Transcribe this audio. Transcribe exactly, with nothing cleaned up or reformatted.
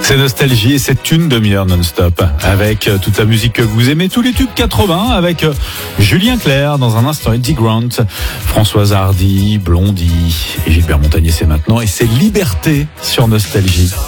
C'est Nostalgie et c'est une demi-heure non-stop avec toute la musique que vous aimez, tous les tubes quatre-vingts avec Julien Clerc dans un instant, Eddie Grant, Françoise Hardy, Blondie et Gilbert Montagnier, c'est maintenant et c'est Liberté sur Nostalgie.